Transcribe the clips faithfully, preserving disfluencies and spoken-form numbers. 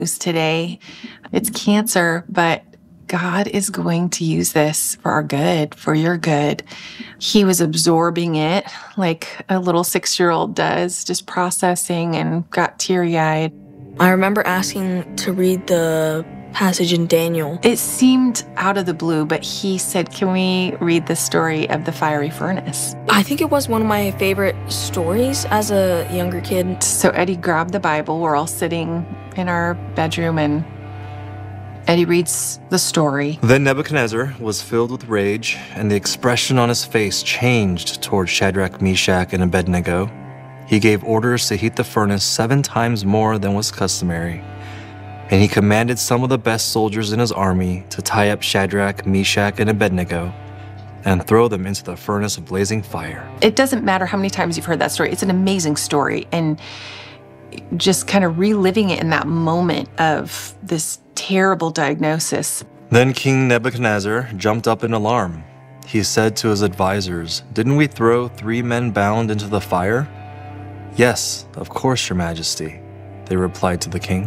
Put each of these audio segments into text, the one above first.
news today. It's cancer, but God is going to use this for our good, for your good. He was absorbing it like a little six-year-old does, just processing, and got teary-eyed. I remember asking to read the passage in Daniel. It seemed out of the blue, but he said, can we read the story of the fiery furnace? I think it was one of my favorite stories as a younger kid. So Eddie grabbed the Bible. We're all sitting in our bedroom, and Eddie reads the story. Then Nebuchadnezzar was filled with rage, and the expression on his face changed toward Shadrach, Meshach, and Abednego. He gave orders to heat the furnace seven times more than was customary. And he commanded some of the best soldiers in his army to tie up Shadrach, Meshach, and Abednego and throw them into the furnace of blazing fire. It doesn't matter how many times you've heard that story. It's an amazing story. And just kind of reliving it in that moment of this terrible diagnosis. Then King Nebuchadnezzar jumped up in alarm. He said to his advisors, "Didn't we throw three men bound into the fire?" "Yes, of course, your majesty," they replied to the king.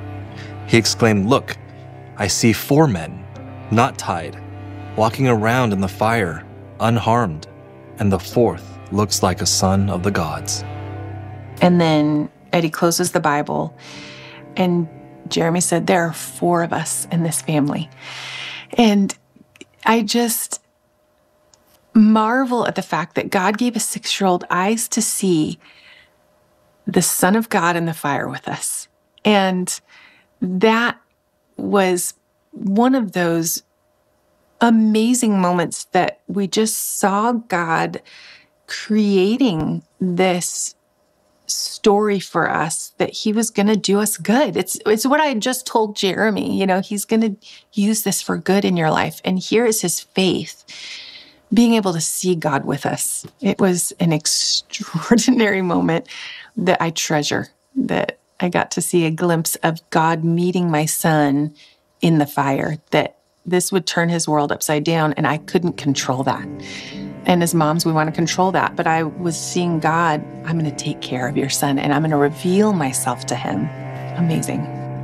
He exclaimed, "Look, I see four men, not tied, walking around in the fire, unharmed, and the fourth looks like a son of the gods." And then Eddie closes the Bible, and Jeremy said, there are four of us in this family. And I just marvel at the fact that God gave a six-year-old eyes to see the Son of God in the fire with us. And that was one of those amazing moments that we just saw God creating this story for us, that he was going to do us good. It's it's what I had just told Jeremy. You know, he's going to use this for good in your life. And here is his faith, being able to see God with us. It was an extraordinary moment that I treasure, that I got to see a glimpse of God meeting my son in the fire, that this would turn his world upside down, and I couldn't control that. And as moms, we want to control that. But I was seeing God, I'm going to take care of your son, and I'm going to reveal myself to him. Amazing.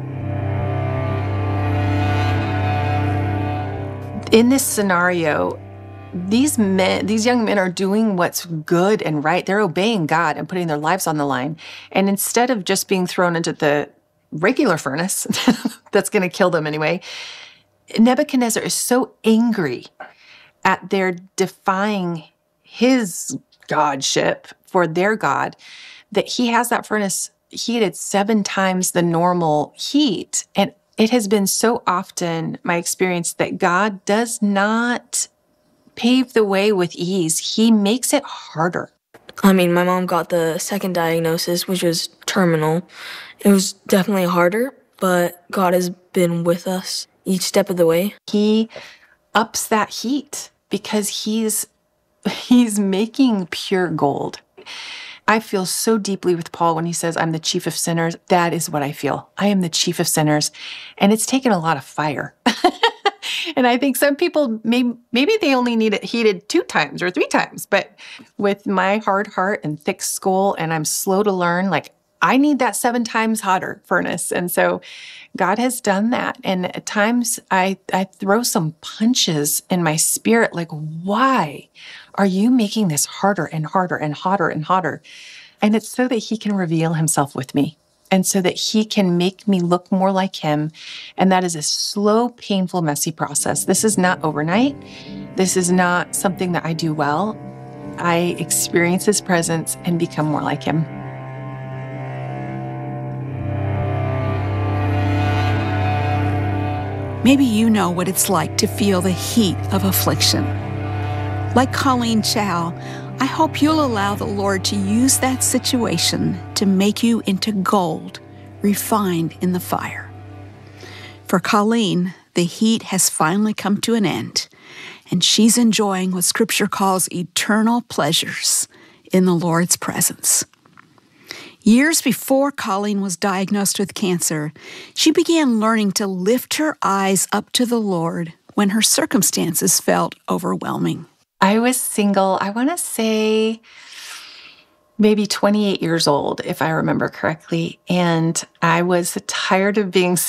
In this scenario, these men, these young men are doing what's good and right. They're obeying God and putting their lives on the line. And instead of just being thrown into the regular furnace that's going to kill them anyway, Nebuchadnezzar is so angry at their defying his godship for their God that he has that furnace heated seven times the normal heat. And it has been so often my experience that God does not pave the way with ease. He makes it harder. I mean, my mom got the second diagnosis, which was terminal. It was definitely harder, but God has been with us each step of the way. He ups that heat because he's he's making pure gold. I feel so deeply with Paul when he says, I'm the chief of sinners. That is what I feel. I am the chief of sinners. And it's taken a lot of fire. And I think some people, maybe, maybe they only need it heated two times or three times. But with my hard heart and thick skull, and I'm slow to learn, like, I need that seven times hotter furnace. And so God has done that. And at times I, I throw some punches in my spirit, like, why are you making this harder and harder and hotter and hotter? And it's so that he can reveal himself with me, and so that he can make me look more like him. And that is a slow, painful, messy process. This is not overnight. This is not something that I do well. I experience his presence and become more like him. Maybe you know what it's like to feel the heat of affliction. Like Colleen Chow, I hope you'll allow the Lord to use that situation to make you into gold, refined in the fire. For Colleen, the heat has finally come to an end, and she's enjoying what Scripture calls eternal pleasures in the Lord's presence. Years before Colleen was diagnosed with cancer, she began learning to lift her eyes up to the Lord when her circumstances felt overwhelming. I was single, I want to say maybe twenty-eight years old, if I remember correctly. And I was tired of being